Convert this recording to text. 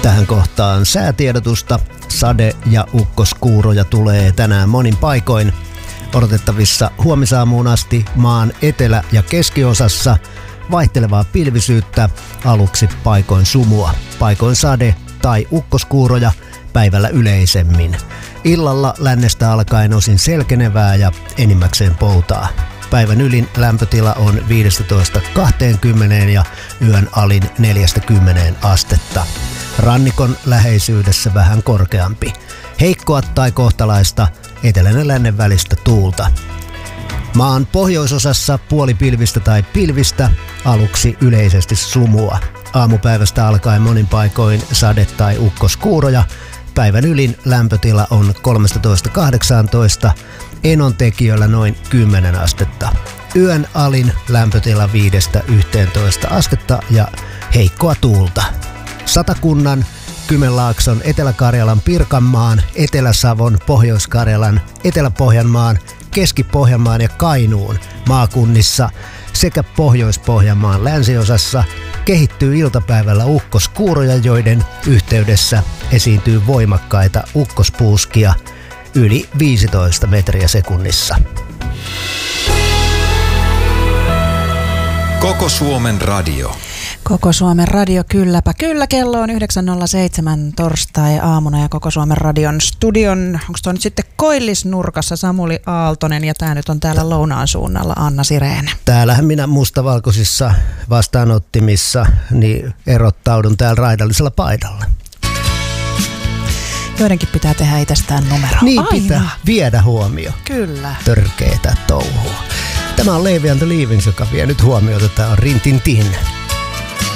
Tähän kohtaan säätiedotusta. Sade- ja ukkoskuuroja tulee tänään monin paikoin. Odotettavissa huomisaamuun asti maan etelä- ja keskiosassa vaihtelevaa pilvisyyttä, aluksi paikoin sumua, paikoin sade- tai ukkoskuuroja, päivällä yleisemmin. Illalla lännestä alkaen osin selkenevää ja enimmäkseen poutaa. Päivän ylin lämpötila on 15-20 ja yön alin 4-10 astetta. Rannikon läheisyydessä vähän korkeampi. Heikkoa tai kohtalaista etelän ja lännen välistä tuulta. Maan pohjoisosassa puolipilvistä tai pilvistä, aluksi yleisesti sumua. Aamupäivästä alkaen monin paikoin sade- tai ukkoskuuroja. Päivän ylin lämpötila on 13-18, enontekijöillä noin 10 astetta. Yön alin lämpötila 5-11 astetta ja heikkoa tuulta. Satakunnan, Kymenlaakson, Etelä-Karjalan, Pirkanmaan, Etelä-Savon, Pohjois-Karjalan, Etelä-Pohjanmaan, Keski-Pohjanmaan ja Kainuun maakunnissa sekä Pohjois-Pohjanmaan länsiosassa kehittyy iltapäivällä ukkoskuuroja, joiden yhteydessä esiintyy voimakkaita ukkospuuskia yli 15 metriä sekunnissa. Koko Suomen radio. Koko Suomen radio, kylläpä kyllä, kello on 9.07 torstai-aamuna ja Koko Suomen radion studion, onko tuo nyt sitten koillisnurkassa Samuli Aaltonen ja tämä nyt on täällä lounaan suunnalla Anna Sireen. Täällähän minä mustavalkoisissa vastaanottimissa niin erottaudun täällä raidallisella paidalla. Joidenkin pitää tehdä itsestään numero. Niin aina. pitää viedä huomio. Kyllä. Törkeetä touhua. Tämä on Levi and the Leavings, joka vie nyt huomiota. Tämä on Rin Tin Tin.